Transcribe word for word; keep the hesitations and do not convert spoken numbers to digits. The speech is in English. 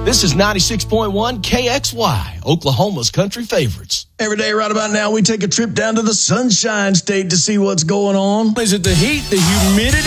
This is ninety-six point one K X Y, Oklahoma's country favorites. Every day right about now, we take a trip down to the Sunshine State to see what's going on. Is it the heat, the humidity?